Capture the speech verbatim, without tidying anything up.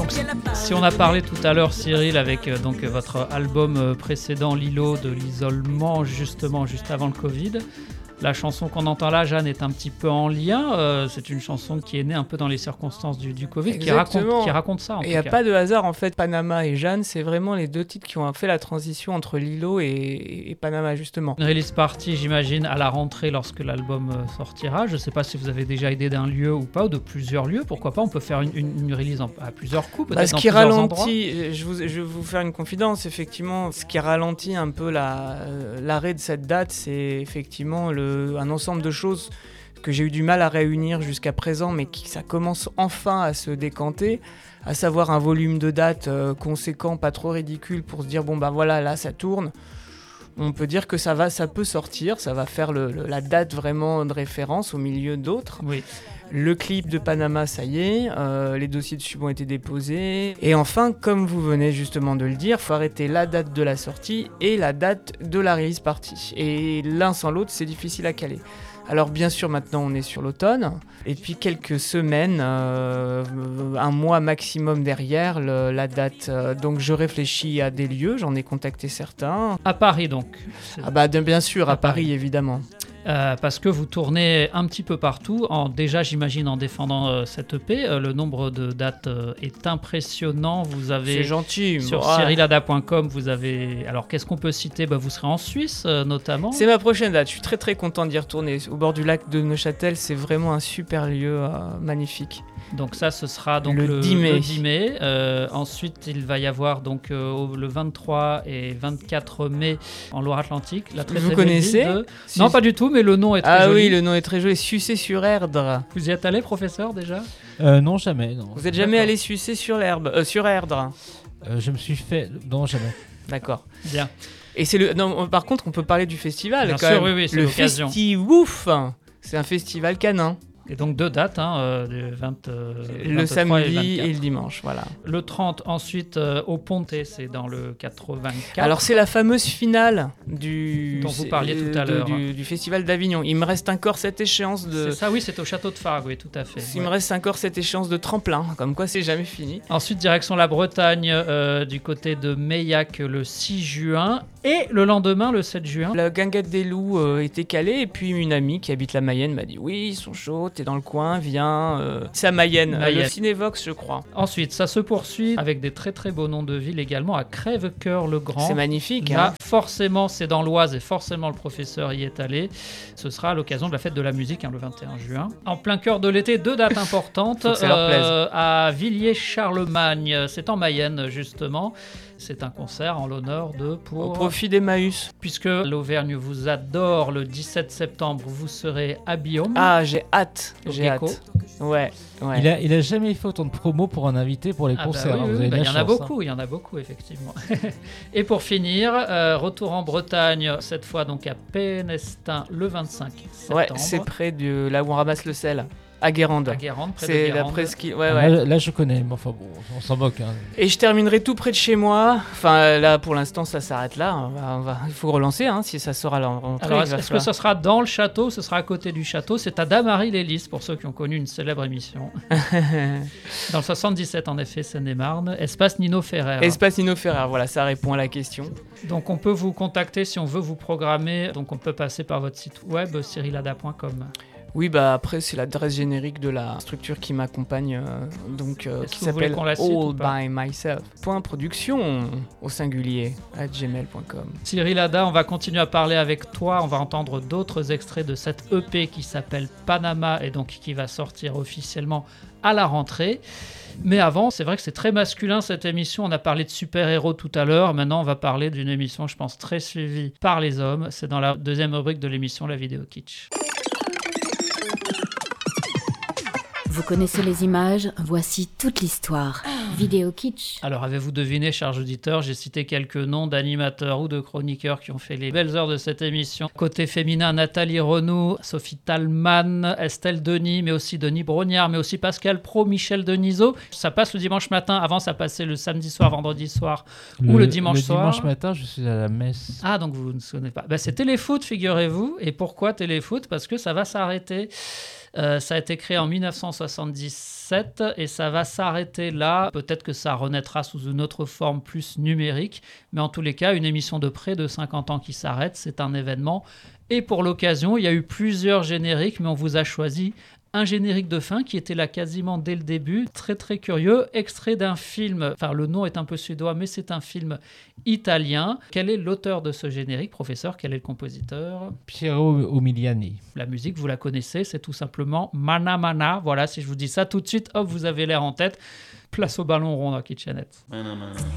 Donc, si on a parlé tout à l'heure, Cyril, avec euh, donc, votre album euh, précédent, Lilo, de l'isolement, justement, juste avant le Covid. La chanson qu'on entend là, Jeanne, est un petit peu en lien. Euh, c'est une chanson qui est née un peu dans les circonstances du, du Covid, qui raconte, qui raconte ça. Il n'y a pas de hasard, en fait. Panama et Jeanne, c'est vraiment les deux titres qui ont fait la transition entre Lilo et, et Panama, justement. Une release party, j'imagine, à la rentrée lorsque l'album euh, sortira. Je ne sais pas si vous avez déjà idée d'un lieu ou pas, ou de plusieurs lieux. Pourquoi pas, on peut faire une, une, une release en, à plusieurs coups, peut-être bah, ce dans qui plusieurs ralentit, je, vous, je vais vous faire une confidence, effectivement, ce qui ralentit un peu la, euh, l'arrêt de cette date, c'est effectivement le, un ensemble de de choses que j'ai eu du mal à réunir jusqu'à présent, mais qui ça commence enfin à se décanter, à savoir un volume de dates euh, conséquent, pas trop ridicule, pour se dire bon ben voilà, là ça tourne. On peut dire que ça va, ça peut sortir, ça va faire le, le, la date vraiment de référence au milieu d'autres. Oui. Le clip de Panama, ça y est, euh, les dossiers de sub ont été déposés. Et enfin, comme vous venez justement de le dire, il faut arrêter la date de la sortie et la date de la release party. Et l'un sans l'autre, c'est difficile à caler. Alors bien sûr, maintenant on est sur l'automne, et puis quelques semaines, euh, un mois maximum derrière le, la date. Euh, donc je réfléchis à des lieux, j'en ai contacté certains. À Paris donc. Ah bah bien sûr, à, à Paris, Paris évidemment. Euh, parce que vous tournez un petit peu partout, en, déjà j'imagine en défendant euh, cette E P, euh, le nombre de dates euh, est impressionnant. Vous avez c'est gentil, sur ouais. cyril hada point com, vous avez, alors qu'est-ce qu'on peut citer, bah, vous serez en Suisse euh, notamment. C'est ma prochaine date, je suis très très content d'y retourner, au bord du lac de Neuchâtel, c'est vraiment un super lieu euh, magnifique. Donc ça, ce sera donc le, le dix mai. Le dix mai. Euh, ensuite, il va y avoir donc euh, le vingt-trois et vingt-quatre mai en Loire-Atlantique. La très Vous très connaissez de... Sus... Non, pas du tout, mais le nom est très ah joli. Ah oui, le nom est très joli. Sucé-sur-Erdre. Vous y êtes allé, professeur, déjà ? euh, Non, jamais. Non. Vous êtes jamais D'accord. allé sucer sur l'herbe, euh, sur Erdre euh, Je me suis fait... Non, jamais. D'accord. Bien. Et c'est le... Non, par contre, on peut parler du festival. Bien quand sûr, même. oui, oui, c'est le l'occasion. Festi-Wouf, c'est un festival canin. Et donc deux dates, hein, euh, du vingt, euh, le samedi et, et le dimanche, voilà. Le trente, ensuite, euh, au Ponte, c'est dans le quatre-vingt-quatre. Alors c'est la fameuse finale du... dont vous parliez tout à l'heure. Du, du festival d'Avignon. Il me reste encore cette échéance de... C'est ça, oui, c'est au château de Fargue, oui, tout à fait. Il ouais. me reste encore cette échéance de tremplin, comme quoi c'est jamais fini. Ensuite, direction la Bretagne, euh, du côté de Meillac, le six juin. Et le lendemain, le sept juin. La guinguette des loups euh, était calée, et puis une amie qui habite la Mayenne m'a dit « Oui, ils sont chauds, t'es dans le coin, viens. Euh... » C'est à Mayenne, Mayenne. Euh, le Cinévox, je crois. Ensuite, ça se poursuit avec des très très beaux noms de villes également, à Crèvecoeur-le-Grand. C'est magnifique. Là, hein. forcément, c'est dans l'Oise, et forcément le professeur y est allé. Ce sera à l'occasion de la fête de la musique, hein, le vingt et un juin. En plein cœur de l'été, deux dates importantes. euh, à Villiers-Charlemagne, c'est en Mayenne, justement. C'est un concert en l'honneur de... Pour... Au profit d'Emmaüs. Puisque l'Auvergne vous adore, le dix-sept septembre, vous serez à Biome. Ah, j'ai hâte. J'ai Gecko. hâte. Ouais, ouais. Il a, il a jamais fait autant de promos pour un invité pour les ah concerts. bah oui, vous oui, avez bah de il la y en a chance, beaucoup, hein. il y en a beaucoup, effectivement. Et pour finir, euh, retour en Bretagne, cette fois donc à Pénestin, le vingt-cinq septembre. Ouais, c'est près de là où on ramasse le sel. À Guérande. À Guérande, près c'est de Guérande. la presqu'île. Ouais, Ah, ouais. Là, là, je connais, mais enfin bon, on s'en moque. Hein. Et je terminerai tout près de chez moi. Enfin, là, pour l'instant, ça s'arrête là. On va, on va... Il faut relancer, hein, si ça sort à la rentrée. Alors, est-ce, est-ce que ce sera dans le château ou ce sera à côté du château ? C'est à Damary-les-Lys, pour ceux qui ont connu une célèbre émission. Dans le soixante-dix-sept, en effet, Seine-et-Marne. Espace Nino Ferrer. Espace Nino Ferrer, voilà, ça répond à la question. Donc, on peut vous contacter si on veut vous programmer. Donc, on peut passer par votre site web, cyril hada point com. Oui, bah après, c'est l'adresse générique de la structure qui m'accompagne, euh, donc euh, qui s'appelle All by Myself. Point production au singulier à gmail point com. Cyril Hada, on va continuer à parler avec toi. On va entendre d'autres extraits de cette E P qui s'appelle Panama et donc qui va sortir officiellement à la rentrée. Mais avant, c'est vrai que c'est très masculin cette émission. On a parlé de super-héros tout à l'heure. Maintenant, on va parler d'une émission, je pense, très suivie par les hommes. C'est dans la deuxième rubrique de l'émission, la vidéo kitsch. Vous connaissez les images, voici toute l'histoire. Vidéo kitsch. Alors, avez-vous deviné, chers auditeurs, j'ai cité quelques noms d'animateurs ou de chroniqueurs qui ont fait les belles heures de cette émission. Côté féminin, Nathalie Renaud, Sophie Talman, Estelle Denis, mais aussi Denis Brognard, mais aussi Pascal Pro, Michel Denisot. Ça passe le dimanche matin. Avant, ça passait le samedi soir, vendredi soir le, ou le dimanche le soir. Le dimanche matin, je suis à la messe. Ah, donc vous ne connaissez pas. Ben, c'est Téléfoot, figurez-vous. Et pourquoi Téléfoot ? Parce que ça va s'arrêter. Euh, ça a été créé en dix-neuf cent soixante-dix-sept et ça va s'arrêter là. Peut-être que ça renaîtra sous une autre forme plus numérique, mais en tous les cas, une émission de près de cinquante ans qui s'arrête, c'est un événement. Et pour l'occasion, il y a eu plusieurs génériques, mais on vous a choisi un générique de fin qui était là quasiment dès le début, très très curieux, extrait d'un film, enfin le nom est un peu suédois, mais c'est un film italien. Quel est l'auteur de ce générique, professeur? Quel est le compositeur? Piero Umiliani. La musique, vous la connaissez, c'est tout simplement Mana Mana. Voilà, si je vous dis ça tout de suite, hop, vous avez l'air en tête. Place au ballon rond dans Kitchenette. Mana Mana.